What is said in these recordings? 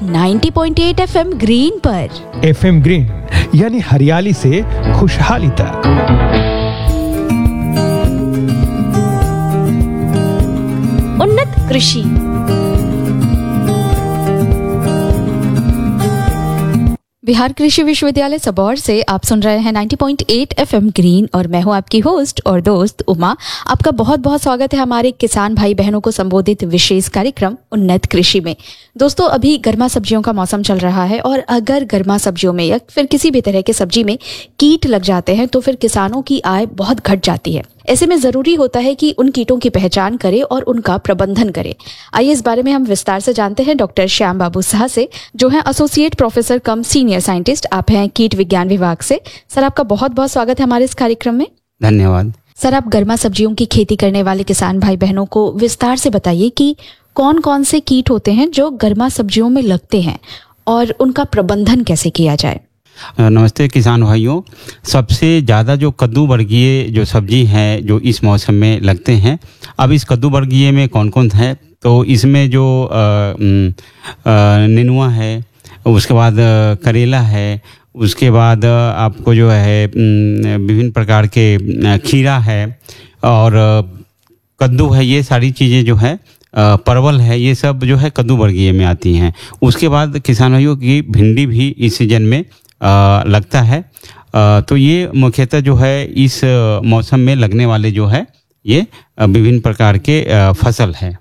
90.8 FM green पर। FM green यानी हरियाली से खुशहाली तक। उन्नत कृषि। बिहार कृषि विश्वविद्यालय सबौर से आप सुन रहे हैं 90.8 FM ग्रीन और मैं हूं आपकी होस्ट और दोस्त उमा। आपका बहुत बहुत स्वागत है हमारे किसान भाई बहनों को संबोधित विशेष कार्यक्रम उन्नत कृषि में। दोस्तों, अभी गर्मा सब्जियों का मौसम चल रहा है और अगर गर्मा सब्जियों में या फिर किसी भी तरह के सब्जी में कीट लग जाते हैं तो फिर किसानों की आय बहुत घट जाती है। ऐसे में जरूरी होता है कि उन कीटों की पहचान करें और उनका प्रबंधन करें। आइए इस बारे में हम विस्तार से जानते हैं डॉक्टर श्याम बाबू साह से, जो हैं एसोसिएट प्रोफेसर कम सीनियर साइंटिस्ट। आप हैं कीट विज्ञान विभाग से। सर, आपका बहुत बहुत स्वागत है हमारे इस कार्यक्रम में। धन्यवाद। सर, आप गर्मा सब्जियों की खेती करने वाले किसान भाई बहनों को विस्तार से बताइए कि कौन कौन से कीट होते हैं जो गर्मा सब्जियों में लगते हैं और उनका प्रबंधन कैसे किया जाए। नमस्ते किसान भाइयों। सबसे ज़्यादा जो कद्दू वर्गीय जो सब्जी है जो इस मौसम में लगते हैं, अब इस कद्दू वर्गीय में कौन कौन है, तो इसमें जो नेनुआ है, उसके बाद करेला है, उसके बाद आपको जो है विभिन्न प्रकार के खीरा है और कद्दू है। ये सारी चीज़ें जो है परवल है, ये सब जो है कद्दू वर्गीय में आती हैं। उसके बाद किसान भाइयों की भिंडी भी इस सीजन में लगता है। तो ये मुख्यतः जो है इस मौसम में लगने वाले जो है ये विभिन्न प्रकार के फसल है।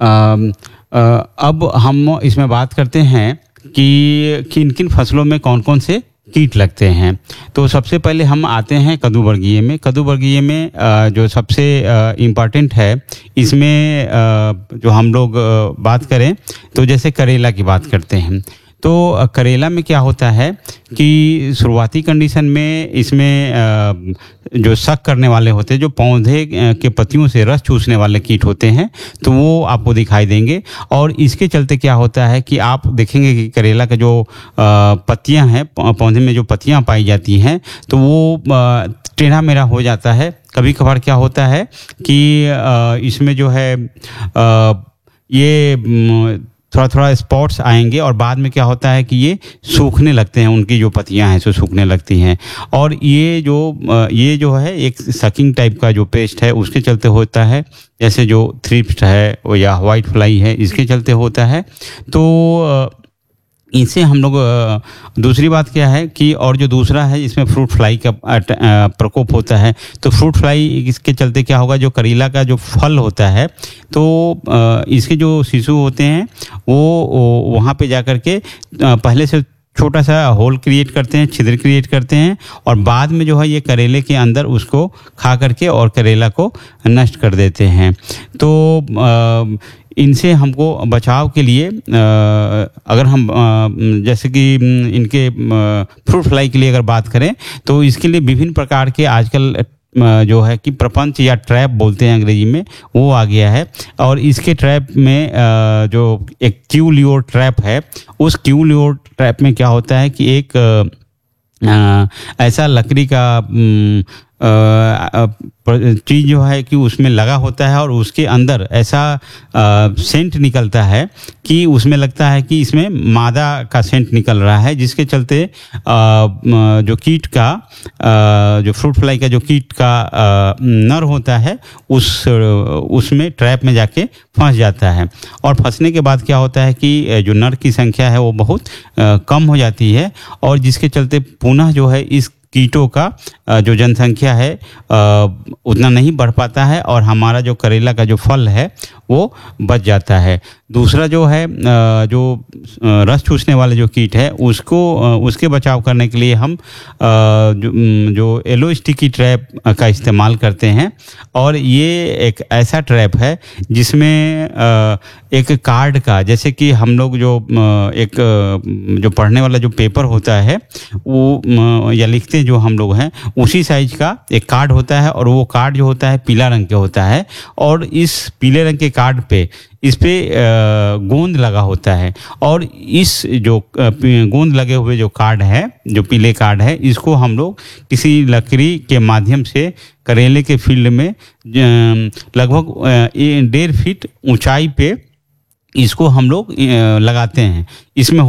अब हम इसमें बात करते हैं कि किन किन फसलों में कौन कौन से कीट लगते हैं। तो सबसे पहले हम आते हैं कद्दू वर्गीय में। कद्दू वर्गीय में जो सबसे इम्पॉर्टेंट है, इसमें जो हम लोग बात करें तो जैसे करेला की बात करते हैं, तो करेला में क्या होता है कि शुरुआती कंडीशन में इसमें जो शक करने वाले होते हैं, जो पौधे के पत्तियों से रस चूसने वाले कीट होते हैं, तो वो आपको दिखाई देंगे। और इसके चलते क्या होता है कि आप देखेंगे कि करेला का जो पत्तियां हैं, पौधे में जो पत्तियां पाई जाती हैं, तो वो टेढ़ा मेढ़ा हो जाता है। कभी कभार क्या होता है कि इसमें जो है ये थोड़ा थोड़ा स्पॉट्स आएंगे और बाद में क्या होता है कि ये सूखने लगते हैं, उनकी जो पत्तियां हैं सो सूखने लगती हैं। और ये जो है एक सकिंग टाइप का जो पेस्ट है, उसके चलते होता है। जैसे जो थ्रिप्स है या वाइट फ्लाई है, इसके चलते होता है। तो इनसे हम लोग दूसरी बात क्या है कि और जो दूसरा है, इसमें फ्रूट फ्लाई का प्रकोप होता है। तो फ्रूट फ्लाई इसके चलते क्या होगा, जो करेला का जो फल होता है, तो इसके जो शिशु होते हैं वो वहाँ पे जाकर के पहले से छोटा सा होल क्रिएट करते हैं, छिद्र क्रिएट करते हैं, और बाद में जो है ये करेले के अंदर उसको खा करके और करेला को नष्ट कर देते हैं। तो इनसे हमको बचाव के लिए अगर हम जैसे कि इनके फ्रूट फ्लाई के लिए अगर बात करें, तो इसके लिए विभिन्न प्रकार के आजकल जो है कि प्रपंच या ट्रैप बोलते हैं अंग्रेजी में, वो आ गया है। और इसके ट्रैप में जो एक क्यू लियोर ट्रैप है, उस क्यू लियोर ट्रैप में क्या होता है कि एक ऐसा लकड़ी का चीज़ जो है कि उसमें लगा होता है और उसके अंदर ऐसा सेंट निकलता है कि उसमें लगता है कि इसमें मादा का सेंट निकल रहा है, जिसके चलते जो कीट का जो फ्रूट फ्लाई का जो कीट का नर होता है उसमें ट्रैप में जाके फंस जाता है। और फंसने के बाद क्या होता है कि जो नर की संख्या है वो बहुत कम हो जाती है, और जिसके चलते पुनः जो है इस कीटों का जो जनसंख्या है उतना नहीं बढ़ पाता है और हमारा जो करेला का जो फल है वो बच जाता है। दूसरा जो है जो रस चूसने वाले जो कीट है उसके बचाव करने के लिए हम जो येलो स्टिकी ट्रैप का इस्तेमाल करते हैं। और ये एक ऐसा ट्रैप है जिसमें एक कार्ड का, जैसे कि हम लोग जो पढ़ने वाला जो पेपर होता है वो या लिखते जो हम लोग हैं, उसी साइज का एक कार्ड होता है, और वो कार्ड जो होता है पीला रंग के होता है। और इस पीले रंग के कार्ड पे इस पे गोंद लगा होता है, और इस जो गोंद लगे हुए जो कार्ड है, जो पीले कार्ड है, इसको हम लोग किसी लकड़ी के माध्यम से करेले के फील्ड में लगभग 1.5 फीट ऊंचाई पे इसको हम लोग लगाते हैं। इसमें